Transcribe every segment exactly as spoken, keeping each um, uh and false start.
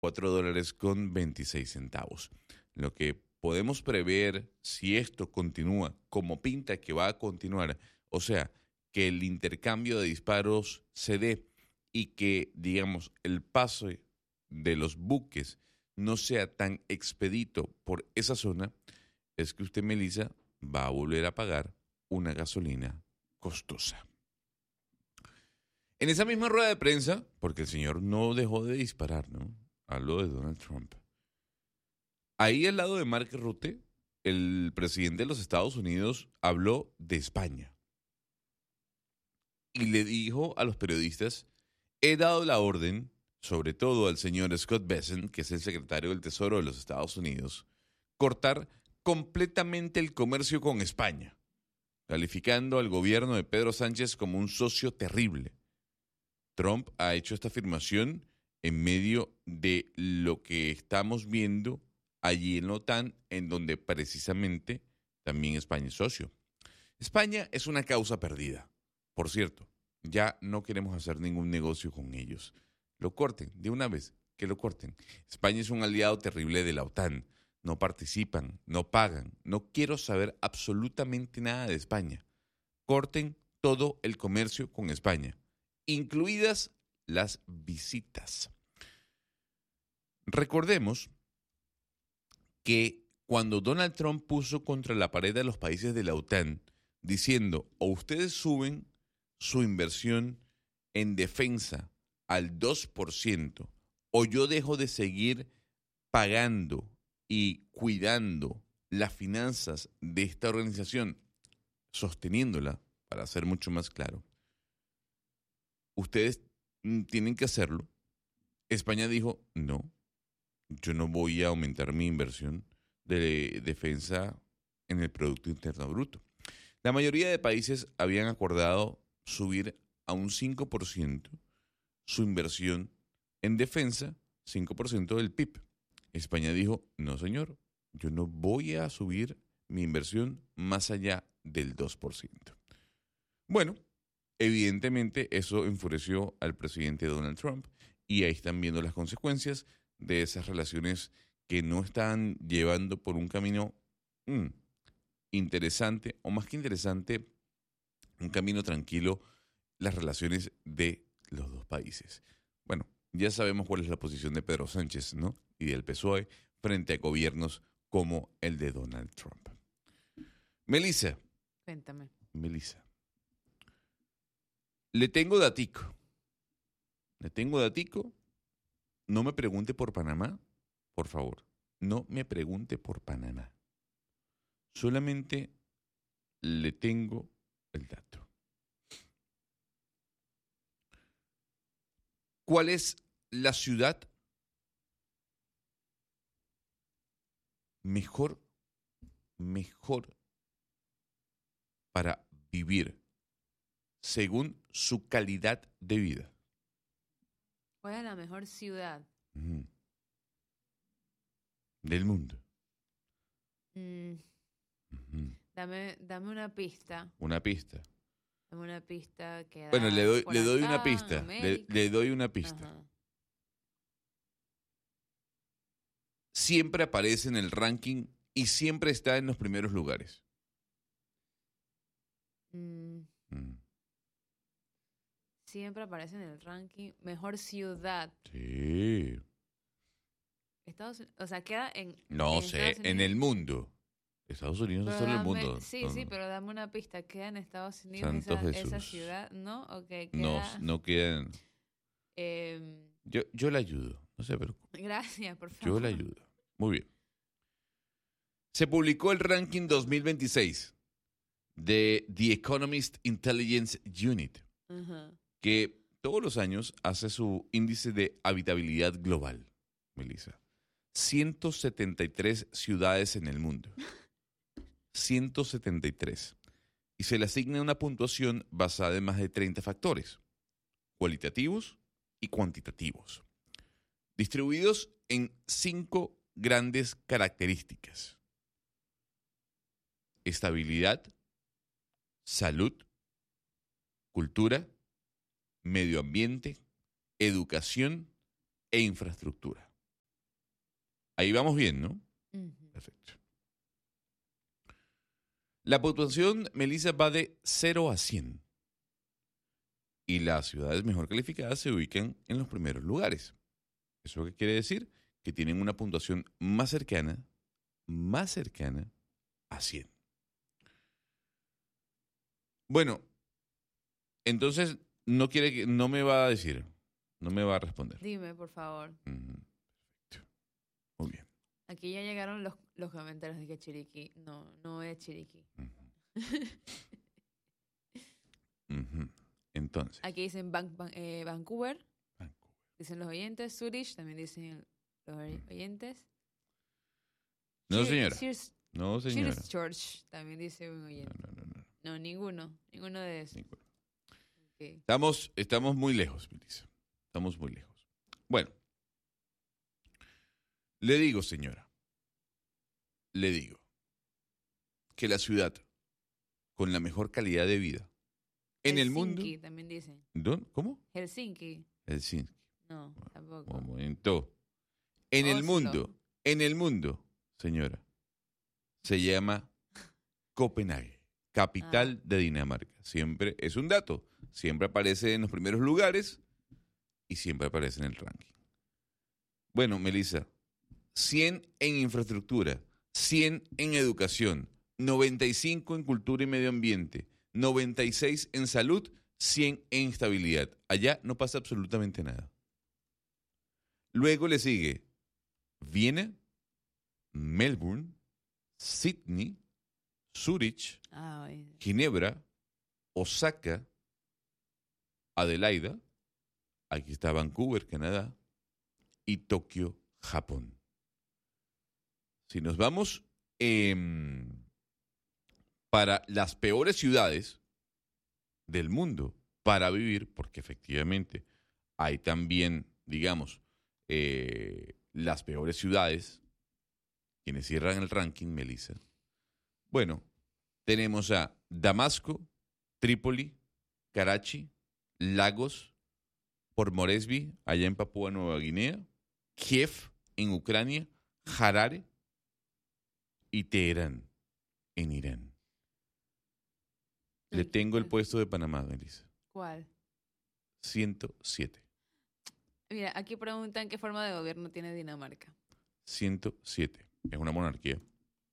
cuatro dólares con veintiséis centavos. Lo que podemos prever, si esto continúa como pinta que va a continuar, o sea, que el intercambio de disparos se dé y que, digamos, el paso de los buques no sea tan expedito por esa zona, es que usted, Melissa, va a volver a pagar una gasolina costosa. En esa misma rueda de prensa, porque el señor no dejó de disparar, ¿no? Habló de Donald Trump. Ahí al lado de Mark Rutte, el presidente de los Estados Unidos habló de España. Y le dijo a los periodistas, he dado la orden, sobre todo al señor Scott Bessent, que es el secretario del Tesoro de los Estados Unidos, cortar completamente el comercio con España, calificando al gobierno de Pedro Sánchez como un socio terrible. Trump ha hecho esta afirmación en medio de lo que estamos viendo allí en la OTAN, en donde precisamente también España es socio. España es una causa perdida. Por cierto, ya no queremos hacer ningún negocio con ellos. Lo corten, de una vez, que lo corten. España es un aliado terrible de la OTAN. No participan, no pagan. No quiero saber absolutamente nada de España. Corten todo el comercio con España, incluidas las visitas. Recordemos que cuando Donald Trump puso contra la pared a los países de la OTAN, diciendo, o ustedes suben su inversión en defensa al dos por ciento, o yo dejo de seguir pagando y cuidando las finanzas de esta organización, sosteniéndola, para ser mucho más claro, ustedes tienen que hacerlo. España dijo, no, yo no voy a aumentar mi inversión de defensa en el Producto Interno Bruto. La mayoría de países habían acordado subir a un cinco por ciento su inversión en defensa, cinco por ciento del P I B. España dijo, no señor, yo no voy a subir mi inversión más allá del dos por ciento. Bueno, evidentemente eso enfureció al presidente Donald Trump y ahí están viendo las consecuencias de esas relaciones que no están llevando por un camino mm, interesante, o más que interesante, un camino tranquilo, las relaciones de los dos países. Bueno, ya sabemos cuál es la posición de Pedro Sánchez, ¿no? Y del P S O E frente a gobiernos como el de Donald Trump. Melissa. Cuéntame. Melissa. Le tengo datico. Le tengo datico. No me pregunte por Panamá, por favor. No me pregunte por Panamá. Solamente le tengo el dato. ¿Cuál es la ciudad mejor, mejor para vivir según su calidad de vida? ¿Cuál es la mejor ciudad? Uh-huh. Del mundo. Mm, uh-huh. dame, dame una pista. Una pista. Dame una pista que Bueno, le doy, por le doy acá, una pista. Le, le doy una pista. Ajá. Siempre aparece en el ranking y siempre está en los primeros lugares. Mm. Mm. Siempre aparece en el ranking. Mejor ciudad. Sí. Estados Unidos, o sea, queda en... No en sé, Estados en Unidos. el mundo. Estados Unidos no Pero es solo el dame- mundo. Sí, No, sí, no. pero dame una pista. ¿Queda en Estados Unidos Santo esa, esa Jesús. ciudad? ¿No? Ok, queda... No, no quedan. em, Yo, yo le ayudo, no se preocupe. gracias, por favor. Yo le ayudo. Muy bien. Se publicó el ranking dos mil veintiséis de The Economist Intelligence Unit, Ajá. que todos los años hace su índice de habitabilidad global, Melissa. ciento setenta y tres ciudades en el mundo. ciento setenta y tres. Y se le asigna una puntuación basada en más de treinta factores, cualitativos y cuantitativos, distribuidos en cinco grandes características: estabilidad, salud, cultura, medio ambiente, educación e infraestructura. Ahí vamos bien, ¿no? Ujú. Perfecto. La puntuación, Melissa, va de cero a cien. Y las ciudades mejor calificadas se ubican en los primeros lugares. ¿Eso qué quiere decir? Que tienen una puntuación más cercana, más cercana a cien. Bueno, entonces no quiere que, no me va a decir, no me va a responder. Dime, por favor. Ujú. Perfecto. Muy bien. Aquí ya llegaron los, los comentarios de que Chiriquí. No, no es Chiriquí. Ujú. Ujú. Entonces, Aquí dicen Van- Van- eh, Vancouver, Vancouver. dicen los oyentes. Zurich, también dicen los oy- oyentes. No, Cheer- señora. Cheers, No, señora. Cheers Church, también dice un No, oyente. no, no, no. No, ninguno. Ninguno de esos. Ninguno. Ok. Estamos, estamos muy lejos, Melissa. Estamos muy lejos. Bueno, le digo, señora, le digo que la ciudad con la mejor calidad de vida en el mundo. Helsinki, también dicen. ¿Dónde? ¿Cómo? Helsinki. Helsinki. No, tampoco. Un momento. En el Oslo. mundo, en el mundo, señora, se llama Copenhague, capital Ah. de Dinamarca. Siempre es un dato. Siempre aparece en los primeros lugares y siempre aparece en el ranking. Bueno, Melissa, cien en infraestructura, cien en educación, noventa y cinco en cultura y medio ambiente, noventa y seis en salud, cien en estabilidad. Allá no pasa absolutamente nada. Luego le sigue Viena, Melbourne, Sydney, Zurich, Ah, oye. Ginebra, Osaka, Adelaida, aquí está Vancouver, Canadá, y Tokio, Japón. Si nos vamos eh, para las peores ciudades del mundo para vivir, porque efectivamente hay también, digamos, eh, las peores ciudades, quienes cierran el ranking, Melissa. Bueno, tenemos a Damasco, Trípoli, Karachi, Lagos, Port Moresby, allá en Papúa Nueva Guinea, Kiev, en Ucrania, Harare y Teherán, en Irán. Le Ay, tengo el qué- puesto de Panamá, Melissa. ¿Cuál? ciento siete. Mira, aquí preguntan qué forma de gobierno tiene Dinamarca. ciento siete. Es una monarquía.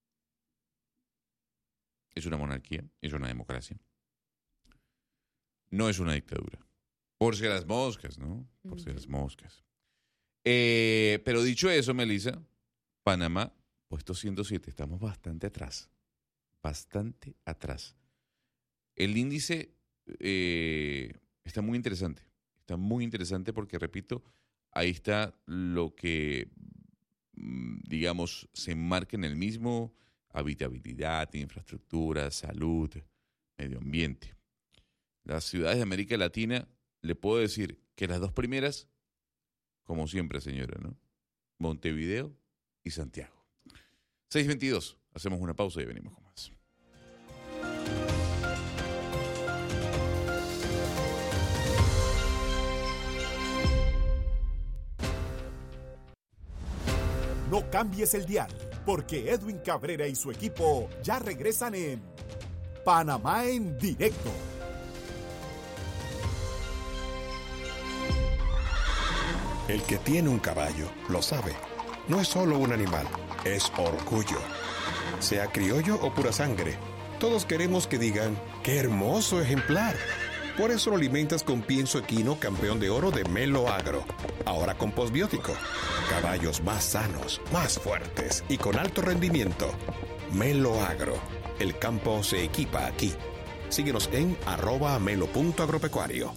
Es una monarquía. Es una democracia. No es una dictadura. Por si las moscas, ¿no? Por si Ujú. las moscas. Eh, pero dicho eso, Melissa, Panamá, puesto ciento siete. Estamos bastante atrás. Bastante atrás. El índice eh, está muy interesante. Está muy interesante porque, repito, ahí está lo que, mm, digamos, se enmarca en el mismo: habitabilidad, infraestructura, salud, medio ambiente. Las ciudades de América Latina, le puedo decir que las dos primeras, como siempre, señora, ¿no? Montevideo y Santiago. seis veintidós. Hacemos una pausa y venimos con más. No cambies el dial, porque Edwin Cabrera y su equipo ya regresan en Panamá en directo. El que tiene un caballo lo sabe. No es solo un animal, es orgullo. Sea criollo o pura sangre, todos queremos que digan, ¡qué hermoso ejemplar! Por eso lo alimentas con pienso equino campeón de oro de Melo Agro. Ahora con postbiótico. Caballos más sanos, más fuertes y con alto rendimiento. Melo Agro. El campo se equipa aquí. Síguenos en arroba melo punto agropecuario.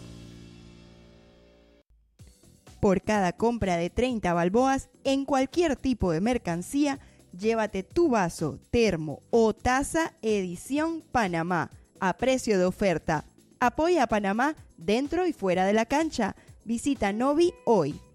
Por cada compra de treinta balboas en cualquier tipo de mercancía, llévate tu vaso, termo o taza edición Panamá a precio de oferta. Apoya a Panamá dentro y fuera de la cancha. Visita Novi hoy.